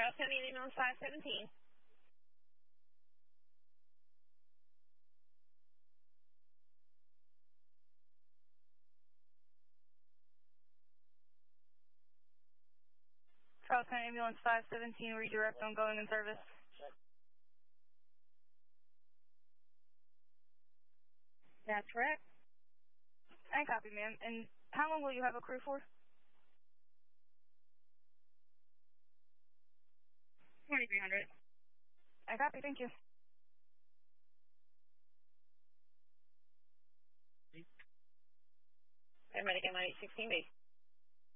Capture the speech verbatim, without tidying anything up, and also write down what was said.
Charles County ambulance five seventeen. Charles County ambulance five seventeen, redirect ongoing in service. That's correct. I copy, ma'am. And how long will you have a crew for? twenty-three hundred. I copy, thank you. Paramedic M I eight sixteen B.